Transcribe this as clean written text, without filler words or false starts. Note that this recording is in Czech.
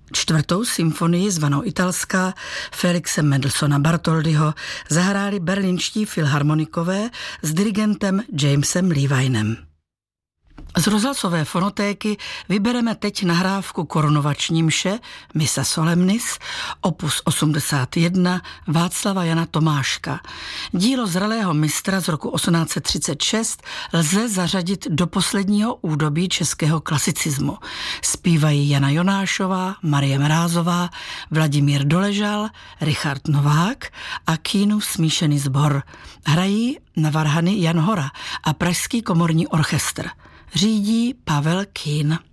Čtvrtou symfonii, zvanou Italská, Felixe Mendelssohna Bartholdyho, zahráli berlínští filharmonikové s dirigentem Jamesem Levinem. Z rozhlasové fonotéky vybereme teď nahrávku korunovační mše Missa Solemnis, opus 81 Václava Jana Tomáška. Dílo zralého mistra z roku 1836 lze zařadit do posledního údobí českého klasicismu. Zpívají Jana Jonášová, Marie Mrázová, Vladimír Doležal, Richard Novák a Kínův smíšený sbor. Hrají na varhany Jan Hora a Pražský komorní orchestr. Řídí Pavel Kín.